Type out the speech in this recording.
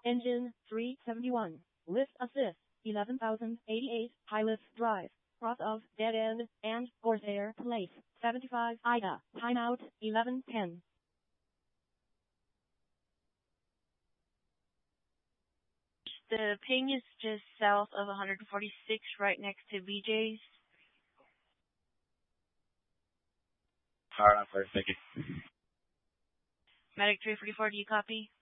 Engine 371. Lift assist 11,088. Pilot drive. Cross of dead end and Corsair Place 75 Ida. Timeout 11:10. The ping is just south of 146, right next to BJ's. Alright, I'm clear. Thank you. Medic 344, do you copy?